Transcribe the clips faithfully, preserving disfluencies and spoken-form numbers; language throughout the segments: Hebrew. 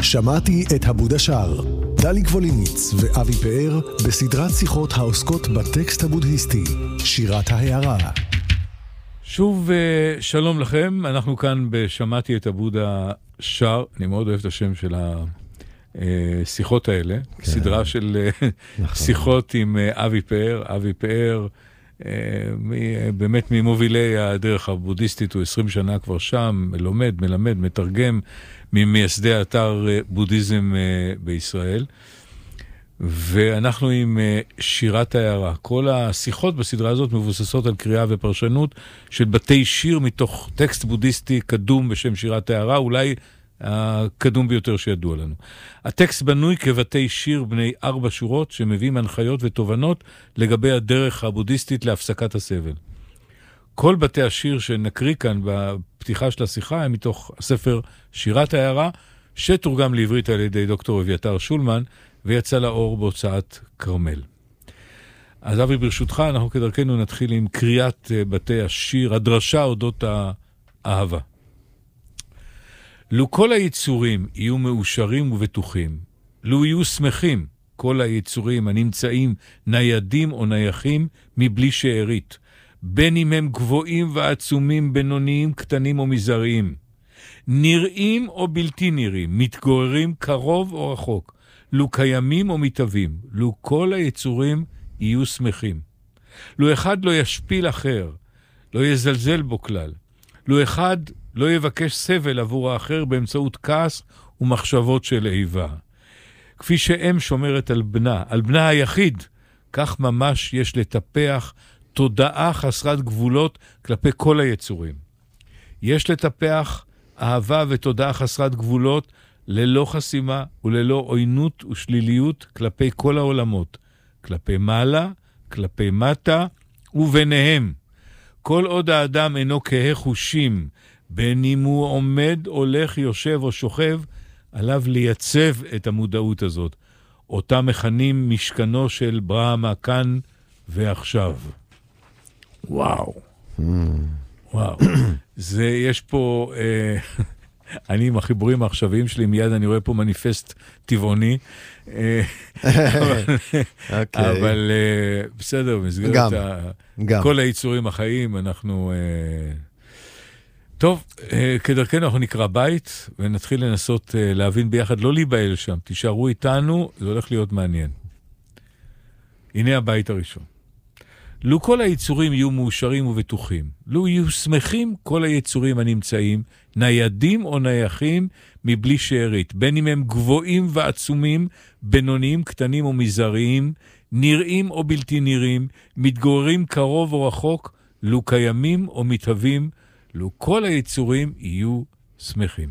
שמעתי את הבודה שר. דלי גבוליניץ ואבי פאר בסדרת שיחות העוסקות בטקסט הבודהיסטי, שירת ההערה. שוב שלום לכם, אנחנו כאן בשמעתי את הבודה שר, אני מאוד אוהב את השם של השיחות האלה, כן. סדרה של נכון. שיחות עם אבי פאר, אבי פאר, באמת ממובילי הדרך הבודהיסטית, הוא עשרים שנה כבר שם, לומד, מלמד, מתרגם, ממייסדי אתר בודהיזם בישראל, ואנחנו עם שירת ההערה. כל השיחות בסדרה הזאת מבוססות על קריאה ופרשנות של בתי שיר מתוך טקסט בודהיסטי קדום בשם שירת ההערה, אולי הקדום ביותר שידוע לנו. הטקסט בנוי כבתי שיר בני ארבע שורות שמביאים הנחיות ותובנות לגבי הדרך הבודהיסטית להפסקת הסבל. כל בתי השיר שנקריא כאן בפתיחה של השיחה הם מתוך הספר שירת ההערה, שתורגם לעברית על ידי דוקטור אביתר שולמן, ויצא לאור בהוצאת קרמל. אז אבי, ברשותך, אנחנו כדרכנו נתחיל עם קריאת בתי השיר, הדרשה אודות האהבה. לו כל היצורים יהיו מאושרים ובטוחים, לו יהיו שמחים כל היצורים הנמצאים ניידים או נייחים מבלי שארית, בין אם הם גבוהים ועצומים, בינוניים, קטנים או מזעריים, נראים או בלתי נראים, מתגוררים קרוב או רחוק, לו קיימים או מתהווים, לו כל היצורים יהיו שמחים. לו אחד לא ישפיל אחר, לא יזלזל בו כלל, לו אחד לא יבקש סבל עבור האחר באמצעות כעס ומחשבות של איבה. כפי שאם שומרת על בנה, על בנה היחיד, כך ממש יש לטפח תודעה חסרת גבולות כלפי כל היצורים. יש לטפח אהבה ותודעה חסרת גבולות ללא חסימה וללא עוינות ושליליות כלפי כל העולמות, כלפי מעלה, כלפי מטה וביניהם. כל עוד האדם אינו כהה חושים, בין אם הוא עומד, הולך, יושב או שוכב, עליו לייצב את המודעות הזאת. אותה מכנים משכנו של ברהמה כאן ועכשיו. וואו. Mm. וואו. זה, יש פה, אה, אני עם החיבורים העכשוויים שלי, מיד אני רואה פה מניפסט טבעוני. אה, אבל, okay. אבל אה, בסדר, במסגרת גם, ה, גם. כל היצורים החיים, אנחנו... אה, טוב, אה, כדרכנו אנחנו נקרא בית, ונתחיל לנסות אה, להבין ביחד, לא להיבהל שם, תישארו איתנו, זה הולך להיות מעניין. הנה הבית הראשון. לו כל היצורים יהיו מאושרים ובטוחים, לו יהיו שמחים כל היצורים הנמצאים, ניידים או נייחים מבלי שארית, בין אם הם גבוהים ועצומים, בינוניים, קטנים או מזעריים, נראים או בלתי נראים, מתגוררים קרוב או רחוק, לו קיימים או מתהווים, לו כל היצורים יהיו שמחים.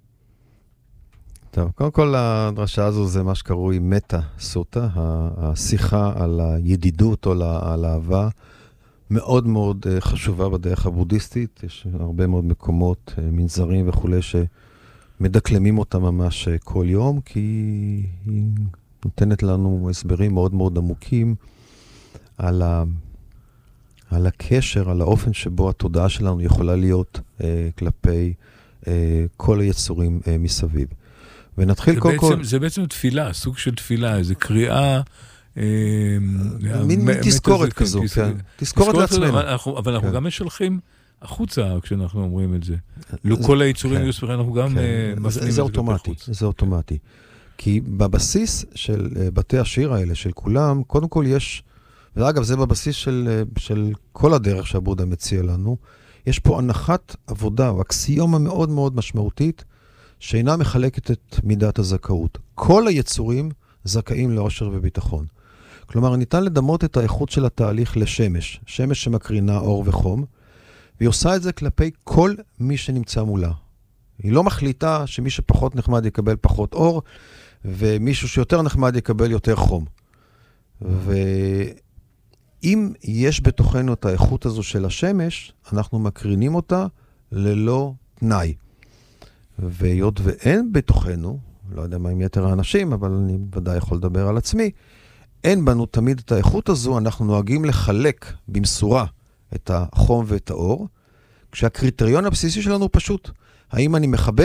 טוב, קודם כל הדרשה הזו זה מה שקרוי מטה סוטה, השיחה על הידידות או על האהבה, מאוד מאוד חשובה בדרך הבודהיסטית, יש הרבה מאוד מקומות, מנזרים וכו' שמדקלמים אותה ממש כל יום, כי היא נותנת לנו הסברים מאוד מאוד עמוקים על ה... על הקשר, על האופן שבו התודעה שלנו יכולה להיות אה, כלפי אה, כל היצורים אה, מסביב. ונתחיל קודם כל... זה בעצם תפילה, סוג של תפילה, איזו קריאה... אה, מין תזכורת כזו, כן. תזכורת לעצמנו. אבל אנחנו גם משלחים החוצה כשאנחנו אומרים את זה. לו כל היצורים יהיו שמחים, אנחנו גם מפנים את זה בחוץ. זה אוטומטי. כי בבסיס של בתי השיר האלה, של כולם, קודם כל יש... ואגב, זה בבסיס של, של כל הדרך שהבודה מציע לנו. יש פה הנחת עבודה, או אקסיומה מאוד מאוד משמעותית, שאינה מחלקת את מידת הזכאות. כל היצורים זכאים לאושר וביטחון. כלומר, ניתן לדמות את האיכות של התהליך לשמש, שמש שמקרינה אור וחום, והיא עושה את זה כלפי כל מי שנמצא מולה. היא לא מחליטה שמי שפחות נחמד יקבל פחות אור, ומישהו שיותר נחמד יקבל יותר חום. ו... אם יש בתוכנו את האיכות הזו של השמש, אנחנו מקרינים אותה ללא תנאי. והיות ואין בתוכנו, לא יודע מה עם יתר האנשים, אבל אני ודאי יכול לדבר על עצמי, אין בנו תמיד את האיכות הזו, אנחנו נוהגים לחלק במשורה את החום ואת האור, כשהקריטריון הבסיסי שלנו פשוט, האם אני מחבר